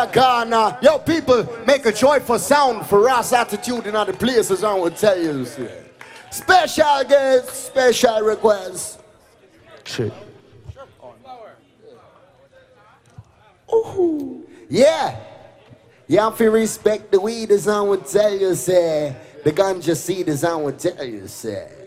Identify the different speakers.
Speaker 1: Ghana. Yo, people, make a joyful sound for Ross Attitude in other places, I will tell you. Special guests, special requests. Shit. Ooh. Yeah. You have to respect the weed, as I would tell you, say. The ganja seed, as I would tell you, say.